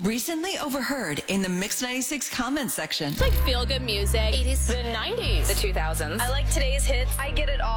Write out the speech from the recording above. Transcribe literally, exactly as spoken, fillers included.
Recently overheard in the Mix ninety-six comments section. It's like feel-good music. eighties. The nineties. The two thousands. I like today's hits. I get it all.